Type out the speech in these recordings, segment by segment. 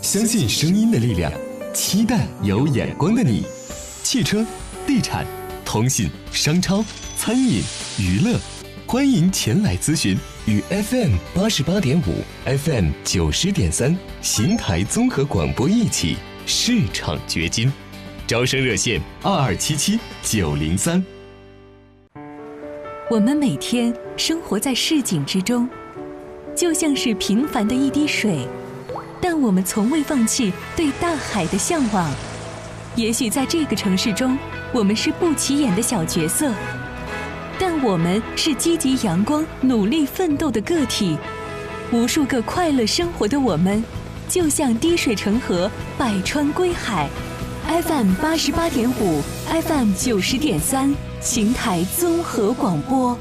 相信声音的力量，期待有眼光的你。汽车、地产、通信、商超、餐饮、娱乐，欢迎前来咨询，与 FM88.5、FM90.3邢台综合广播一起市场掘金。招生热线2277-903。 我们每天生活在市井之中，就像是平凡的一滴水，但我们从未放弃对大海的向往。也许在这个城市中，我们是不起眼的小角色，但我们是积极阳光、努力奋斗的个体。无数个快乐生活的我们，就像滴水成河，百川归海。FM88.5、FM90.3，邢台综合广播。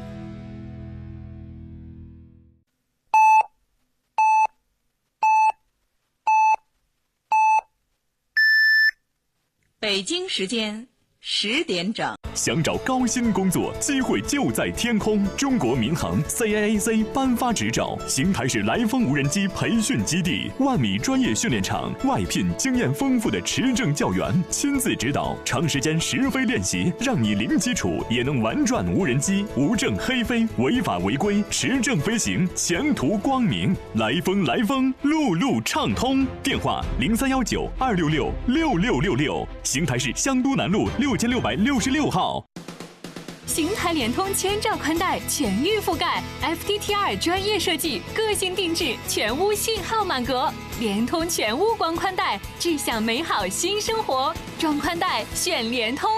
北京时间10点整。 想找高薪工作，机会就在天空。中国民航 CAAC 颁发执照，邢台市来风无人机培训基地，万米专业训练场，外聘经验丰富的持证教员，亲自指导，长时间实飞练习，让你零基础也能玩转无人机，无证黑飞，违法违规，持证飞行，前途光明。来风，路路畅通。电话0319-266-6666，邢台市香都南路6666号。 邢台联通千兆宽带全域覆盖 ，FTTR 专业设计，个性定制，全屋信号满格。联通全屋光宽带，志向美好新生活。装宽带选联通。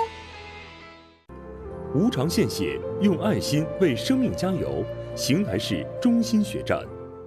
无偿献血，用爱心为生命加油。邢台市中心血站。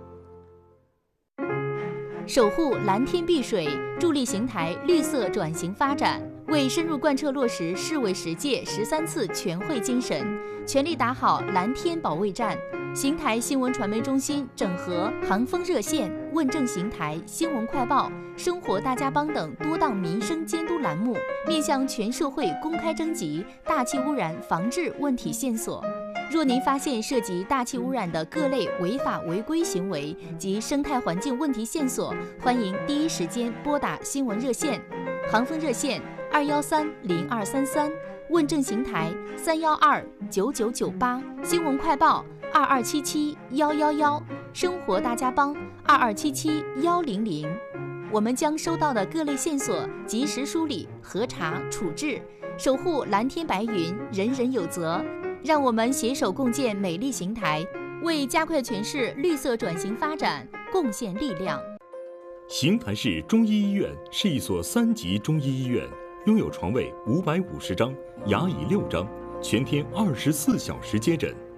守护蓝天碧水，助力邢台绿色转型发展。为深入贯彻落实市委10届13次全会精神，全力打好蓝天保卫战。邢台新闻传媒中心整合航风热线、问政邢台、新闻快报、生活大家帮等多档民生监督栏目，面向全社会公开征集大气污染防治问题线索。若您发现涉及大气污染的各类违法违规行为及生态环境问题线索，欢迎第一时间拨打新闻热线。航风热线213-0233，问政邢台312-9998，新闻快报2277-111，生活大家帮2277-100。我们将收到的各类线索及时梳理、核查、处置，守护蓝天白云，人人有责。让我们携手共建美丽邢台，为加快全市绿色转型发展贡献力量。 邢台市中医医院是一所3级中医医院，拥有床位550张，牙椅6张，全天24小时接诊。